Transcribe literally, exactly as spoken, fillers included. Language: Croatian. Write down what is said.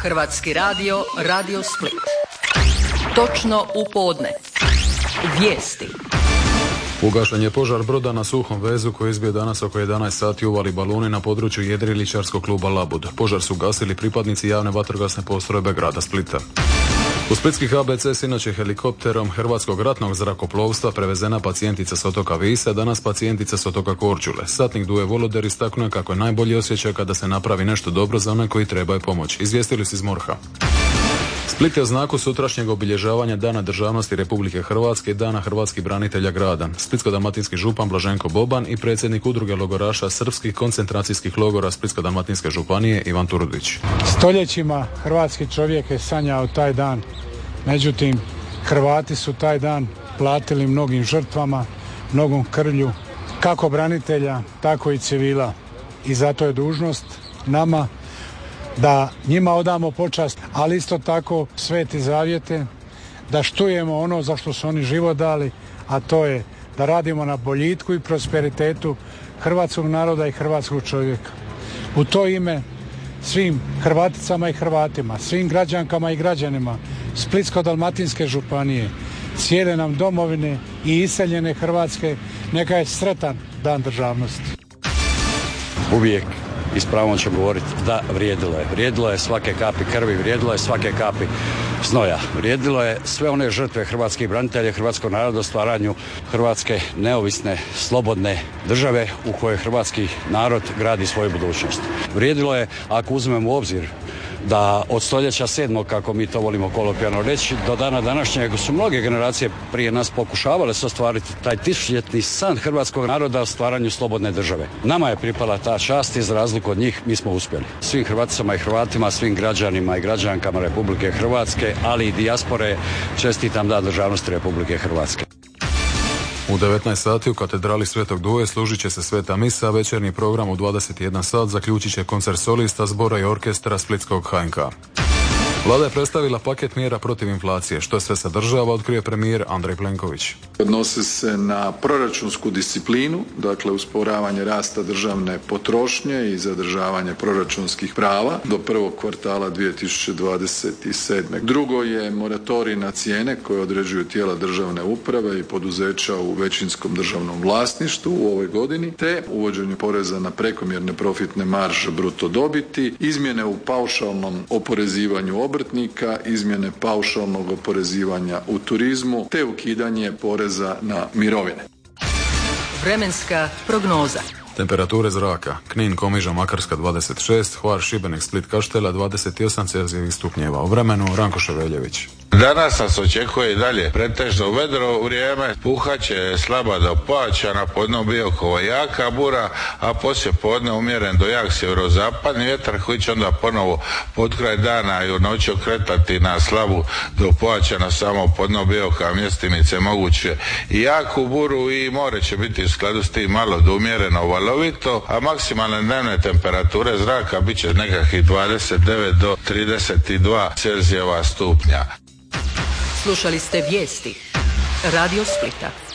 Hrvatski radio, Radio Split. Točno u podne. Vijesti. Ugašen je požar broda na Suhom vezu koji je izbio danas oko jedanaest sati u Uvali Baluni na području jedriličarskog kluba Labud. Požar su gasili pripadnici javne vatrogasne postrojbe grada Splita. U splitski H B C sinoć je helikopterom Hrvatskog ratnog zrakoplovstva prevezena pacijentica s otoka Visa, danas pacijentica s otoka Korčule. Satnik Duje Voloder istaknuo kako je najbolji osjećaj kada se napravi nešto dobro za one koji trebaju pomoć. Izvijestili su iz MORH-a. Split je u znaku sutrašnjeg obilježavanja Dana državnosti Republike Hrvatske i Dana hrvatskih branitelja grada. Splitsko-dalmatinski župan Blaženko Boban i predsjednik udruge logoraša srpskih koncentracijskih logora Splitsko-dalmatinske županije Ivan Turudić. Stoljećima hrvatski čovjek je sanjao taj dan, međutim Hrvati su taj dan platili mnogim žrtvama, mnogom krvlju, kako branitelja, tako i civila. I zato je dužnost nama da njima odamo počast, ali isto tako sveti zavjete, da štujemo ono za što su oni život dali, a to je da radimo na boljitku i prosperitetu hrvatskog naroda i hrvatskog čovjeka. U to ime svim Hrvaticama i Hrvatima, svim građankama i građanima Splitsko-dalmatinske županije, cijele nam domovine i iseljene Hrvatske, neka je sretan Dan državnosti. Uvijek i s pravom ću govoriti da vrijedilo je. Vrijedilo je svake kapi krvi, vrijedilo je svake kapi znoja. Vrijedilo je sve one žrtve hrvatskih branitelja, hrvatskog naroda u stvaranju Hrvatske neovisne, slobodne države u kojoj hrvatski narod gradi svoju budućnost. Vrijedilo je, ako uzmemo u obzir da od stoljeća sedmog, kako mi to volimo kolokvijalno reći, do dana današnjeg su mnoge generacije prije nas pokušavale se ostvariti taj tisućljetni san hrvatskog naroda u stvaranju slobodne države. Nama je pripala ta čast i za razliku od njih mi smo uspjeli. Svim Hrvaticama i Hrvatima, svim građanima i građankama Republike Hrvatske, ali i dijaspore, čestitam Dan državnosti Republike Hrvatske. U devetnaest sati u katedrali Svetog Duje služit će se sveta misa, večernji program u dvadeset jedan sat zaključit će koncert solista, zbora i orkestra Splitskog H N K. Vlada je predstavila paket mjera protiv inflacije. Što sve sadržava, otkrio premijer Andrej Plenković. Odnosi se na proračunsku disciplinu, dakle usporavanje rasta državne potrošnje i zadržavanje proračunskih prava do prvog kvartala dvije tisuće dvadeset sedme. Drugo je moratorij na cijene koje određuju tijela državne uprave i poduzeća u većinskom državnom vlasništvu u ovoj godini, te uvođenje poreza na prekomjerne profitne marže bruto dobiti, izmjene u paušalnom oporezivanju obrtnika, izmjene paušalnog oporezivanja u turizmu, te ukidanje poreza na mirovine. Vremenska prognoza. Temperature zraka: Knin, Komiža, Makarska dvadeset šest, Hvar, Šibenik, Split, Kaštela dvadeset osam celzijevih stupnjeva. U vremenu Ranko Ševeljević. Danas nas očekuje i dalje pretežno vedro vrijeme, puhaće slaba do pojačana, podne Biokova jaka bura, a poslije podne umjeren do jak sjeverozapadni vjetar koji će onda ponovo pod kraj dana i u noći okretati na slabu do pojačana, samo podne Biokova mjestimice moguće i jaku buru, i more će biti u skladu s tim malo do umjereno valovito, a maksimalne dnevne temperature zraka bit će nekakvih dvadeset devet do trideset dva celzijeva stupnja. Slušali ste vijesti Radio Splita.